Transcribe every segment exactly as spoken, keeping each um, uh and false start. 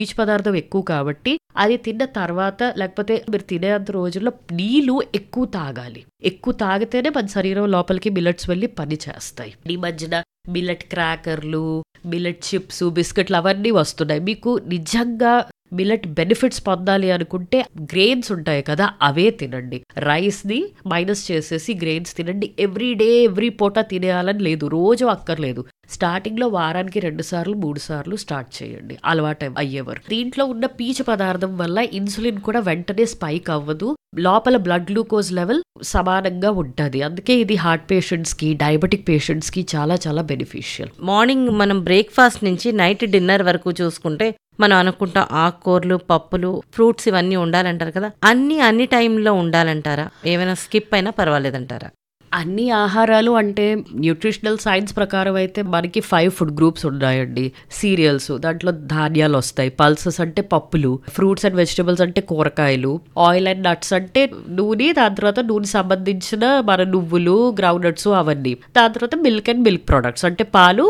పీచు పదార్థం ఎక్కువ కాబట్టి అది తిన్న తర్వాత లేకపోతే మీరు తినేంత రోజుల్లో నీళ్లు ఎక్కువ తాగాలి. ఎక్కువ తాగితేనే మన శరీరం లోపలికి మిల్లెట్స్ వెళ్ళి పని చేస్తాయి. ఈ మధ్యన మిల్లెట్ క్రాకర్లు, మిల్లెట్ చిప్స్, బిస్కెట్లు అవన్నీ వస్తున్నాయి. మీకు నిజంగా మిల్లెట్ బెనిఫిట్స్ పొందాలి అనుకుంటే గ్రెయిన్స్ ఉంటాయి కదా, అవే తినండి. రైస్ ని మైనస్ చేసేసి గ్రెయిన్స్ తినండి. ఎవ్రీ డే ఎవ్రీ పూట తినేయాలని లేదు, రోజు అక్కర్లేదు. స్టార్టింగ్ లో వారానికి రెండు సార్లు మూడు సార్లు స్టార్ట్ చేయండి అలవాటు అయ్యేవారు. దీంట్లో ఉన్న పీచు పదార్థం వల్ల ఇన్సులిన్ కూడా వెంటనే స్పైక్ అవ్వదు, లోపల బ్లడ్ గ్లూకోజ్ లెవెల్ సమానంగా ఉంటుంది. అందుకే ఇది హార్ట్ పేషెంట్స్ కి, డయాబెటిక్ పేషెంట్స్ కి చాలా చాలా బెనిఫిషియల్. మార్నింగ్ మనం బ్రేక్ఫాస్ట్ నుంచి నైట్ డిన్నర్ వరకు చూసుకుంటే మనం అనుకుంటాం ఆకుకూరలు, పప్పులు, ఫ్రూట్స్ ఇవన్నీ ఉండాలంటారు కదా, అన్ని అన్ని టైంలో ఉండాలంటారా? ఏమైనా స్కిప్ అయినా పర్వాలేదంటారా? అన్ని ఆహారాలు అంటే న్యూట్రిషనల్ సైన్స్ ప్రకారం అయితే మనకి ఫైవ్ ఫుడ్ గ్రూప్స్ ఉన్నాయండి. సీరియల్స్, దాంట్లో ధాన్యాలు వస్తాయి. పల్సెస్ అంటే పప్పులు, ఫ్రూట్స్ అండ్ వెజిటబుల్స్ అంటే కూరగాయలు, ఆయిల్ అండ్ నట్స్ అంటే నూనె, దాని తర్వాత నూనె సంబంధించిన మన నువ్వులు, గ్రౌండ్ నట్స్ అవన్నీ. దాని తర్వాత మిల్క్ అండ్ మిల్క్ ప్రొడక్ట్స్ అంటే పాలు,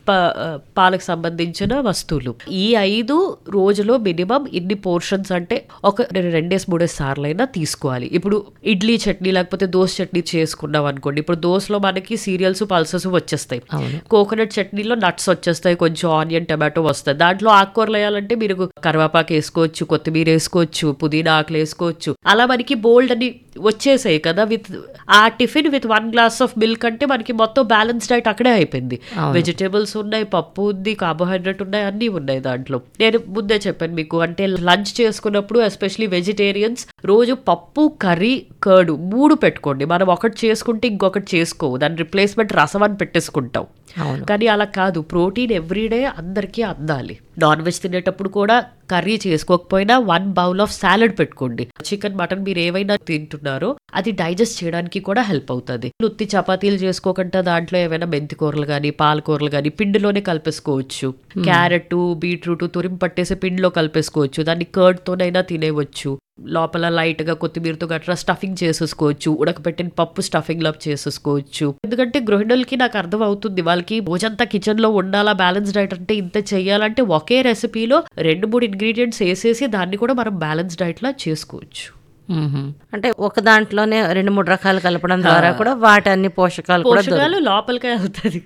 పాలకు సంబంధించిన వస్తువులు. ఈ ఐదు రోజులో మినిమం ఇన్ని పోర్షన్స్ అంటే ఒక రెండేసి మూడేసి సార్లు అయినా తీసుకోవాలి. ఇప్పుడు ఇడ్లీ చట్నీ లేకపోతే దోశ చట్నీ చేసుకున్నాం అనుకోండి, ఇప్పుడు దోశలో మనకి సీరియల్స్, పల్సెస్ వచ్చేస్తాయి. కోకోనట్ చట్నీలో నట్స్ వచ్చేస్తాయి, కొంచెం ఆనియన్, టమాటో వస్తాయి. దాంట్లో ఆకుకూరలు వేయాలంటే మీరు కరివేపాకు వేసుకోవచ్చు, కొత్తిమీర వేసుకోవచ్చు, పుదీనా ఆకులు వేసుకోవచ్చు. అలా మనకి బోల్డ్ అని వచ్చేసాయి కదా. విత్ ఆ tiffin with one glass of milk అంటే మనకి మొత్తం బ్యాలెన్స్ డైట్ అక్కడే అయిపోయింది. వెజిటేబుల్స్ ఉన్నాయి, పప్పు ఉంది, కార్బోహైడ్రేట్ ఉన్నాయి, అన్నీ ఉన్నాయి దాంట్లో. నేను ముందే చెప్పాను మీకు, అంటే లంచ్ చేసుకున్నప్పుడు ఎస్పెషలీ వెజిటేరియన్స్ రోజు పప్పు, కర్రీ, కర్డ్ మూడు పెట్టుకోండి. మనం ఒకటి చేసుకుంటే ఇంకొకటి చేసుకోవు, దాని రిప్లేస్మెంట్ రసం అని పెట్టేసుకుంటాం. కానీ అలా కాదు, ప్రోటీన్ ఎవ్రీడే అందరికీ అందాలి. నాన్ వెజ్ తినేటప్పుడు కూడా curry చేసుకోకపోయినా one bowl of salad పెట్టుకోండి. చికెన్, మటన్ మీరు ఏవైనా తింటున్నారో అది డైజెస్ట్ చేయడానికి కూడా హెల్ప్ అవుతుంది. ఉత్తి చపాతీలు చేసుకోకుండా దాంట్లో ఏమైనా మెంతి కూరలు కానీ, పాలకూరలు కానీ పిండిలోనే కలిపేసుకోవచ్చు. క్యారెట్, బీట్రూట్ తురిమి పట్టేసి పిండిలో కలిపేసుకోవచ్చు. దాన్ని కర్డ్ తోనైనా తినేవచ్చు. లోపల లైట్ గా కొత్తిమీరతో గట్రా స్టఫింగ్ చేసేసుకోవచ్చు. ఉడకపెట్టిన పప్పు స్టఫింగ్ లా చేసేసుకోవచ్చు. ఎందుకంటే గృహిణులకి నాకు అర్థం అవుతుంది, వాళ్ళకి రోజంతా కిచెన్ లో ఉండాలా, బ్యాలెన్స్ డైట్ అంటే ఇంత చెయ్యాలంటే ఒకే రెసిపీలో రెండు మూడు ఇంగ్రీడియంట్స్ వేసేసి దాన్ని కూడా మనం బ్యాలెన్స్ డైట్ లా చేసుకోవచ్చు. అంటే ఒక దాంట్లోనే రెండు మూడు రకాలు కలపడం ద్వారా కూడా వాటి అన్ని పోషకాలు పోషకాలు లోపలికే అవుతుంది.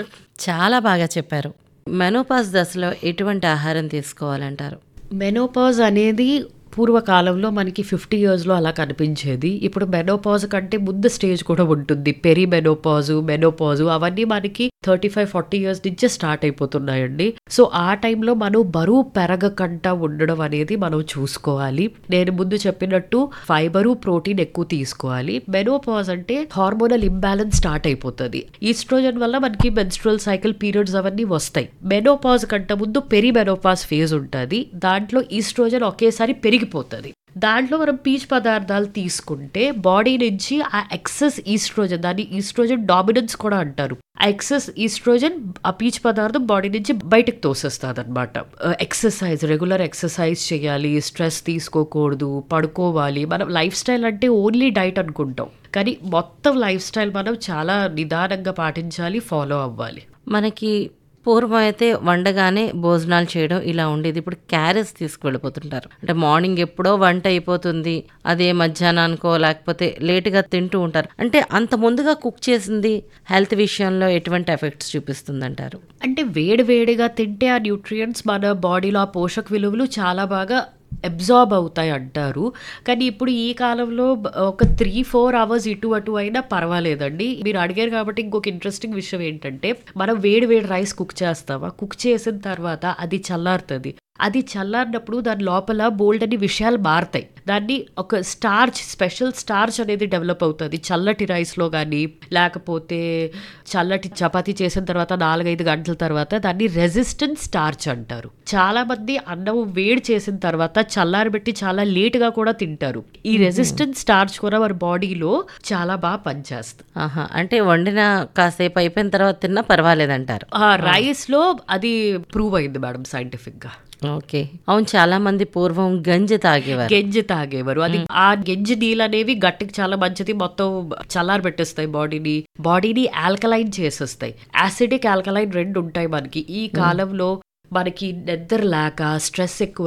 చాలా బాగా చెప్పారు. మెనోపాజ్ దశలో ఎటువంటి ఆహారం తీసుకోవాలంటారు? మెనోపాజ్ అనేది పూర్వకాలంలో మనకి ఫిఫ్టీ ఇయర్స్లో అలా కనిపించేది. ఇప్పుడు మెనోపాజ్ కంటే ముందు స్టేజ్ కూడా ఉంటుంది. పెరి మెనోపాజు, మెనోపాజు అవన్నీ మనకి థర్టీ ఫైవ్ ఫార్టీ ఇయర్స్ నుంచే స్టార్ట్ అయిపోతున్నాయండి. సో ఆ టైంలో మనం బరువు పెరగకుండా ఉండడం అనేది మనం చూసుకోవాలి. నేను ముందు చెప్పినట్టు ఫైబరు, ప్రోటీన్ ఎక్కువ తీసుకోవాలి. మెనోపాజ్ అంటే హార్మోనల్ ఇంబ్యాలెన్స్ స్టార్ట్ అయిపోతుంది. ఈస్ట్రోజన్ వల్ల మనకి మెన్స్ట్రువల్ సైకిల్ పీరియడ్స్ అవన్నీ వస్తాయి. మెనోపాజ్ కంటే ముందు పెరి మెనోపాజ్ ఫేజ్ ఉంటుంది. దాంట్లో ఈస్ట్రోజన్ ఒకేసారి పెరిగి పోతుంది. దాంట్లో మనం పీచు పదార్థాలు తీసుకుంటే బాడీ నుంచి ఆ ఎక్సెస్ ఈస్ట్రోజన్, దాన్ని ఈస్ట్రోజన్ డామినెన్స్ కూడా అంటారు, ఆ ఎక్సెస్ ఈస్ట్రోజన్ ఆ పీచు పదార్థం బాడీ నుంచి బయటకు తోసేస్తుంది అనమాట. ఎక్సర్సైజ్, రెగ్యులర్ ఎక్సర్సైజ్ చేయాలి, స్ట్రెస్ తీసుకోకూడదు, పడుకోవాలి. మనం లైఫ్ స్టైల్ అంటే ఓన్లీ డైట్ అనుకుంటాం, కానీ మొత్తం లైఫ్ స్టైల్ మనం చాలా నిదానంగా పాటించాలి, ఫాలో అవ్వాలి. మనకి పూర్వం అయితే వండగానే భోజనాలు చేయడం ఇలా ఉండేది. ఇప్పుడు క్యారెట్స్ తీసుకువెళ్ళిపోతుంటారు. అంటే మార్నింగ్ ఎప్పుడో వంట అయిపోతుంది, అదే మధ్యాహ్నానికో లేకపోతే లేటుగా తింటూ ఉంటారు. అంటే అంత ముందుగా కుక్ చేసింది హెల్త్ విషయంలో ఎటువంటి ఎఫెక్ట్స్ చూపిస్తుందంటారు? అంటే వేడి వేడిగా తింటే ఆ న్యూట్రియంట్స్ మన బాడీలో ఆ పోషక విలువలు చాలా బాగా అబ్జార్బ్ అవుతాయి అంటారు. కానీ ఇప్పుడు ఈ కాలంలో ఒక త్రీ ఫోర్ అవర్స్ ఇటు అటు అయినా పర్వాలేదండి. మీరు అడిగారు కాబట్టి ఇంకొక ఇంట్రెస్టింగ్ విషయం ఏంటంటే, మనం వేడి వేడి రైస్ కుక్ చేస్తామా, కుక్ చేసిన తర్వాత అది చల్లారుతుంది. అది చల్లారినప్పుడు దాని లోపల బోల్డ్ అని విషయాలు మారుతాయి. దాన్ని ఒక స్టార్చ్, స్పెషల్ స్టార్చ్ అనేది డెవలప్ అవుతుంది చల్లటి రైస్లో కానీ, లేకపోతే చల్లటి చపాతీ చేసిన తర్వాత నాలుగైదు గంటల తర్వాత దాన్ని రెసిస్టెంట్ స్టార్చ్ అంటారు. చాలా మంది అన్నం వేడి చేసిన తర్వాత చల్లారబెట్టి చాలా లేట్గా కూడా తింటారు. ఈ రెసిస్టెంట్ స్టార్చ్ కూడా మన బాడీలో చాలా బాగా పనిచేస్తుంది. ఆహా, అంటే వండిన కాసేపు అయిపోయిన తర్వాత తిన్నా పర్వాలేదంటారు. ఆ రైస్ లో అది ప్రూవ్ అయింది మేడం సైంటిఫిక్ గా. ఓకే, అవును. చాలా మంది పూర్వం గంజి తాగేవారు గంజి తాగేవారు అది ఆ గంజి నీళ్ళు అనేవి గట్టికి చాలా మంచిది, మొత్తం చల్లారి పెట్టేస్తాయి బాడీని, బాడీని ఆల్కలైన్ చేసేస్తాయి. యాసిడిక్, ఆల్కలైన్ రెండు ఉంటాయి మనకి. ఈ కాలంలో మనకి నిద్ర లేక, స్ట్రెస్ ఎక్కువ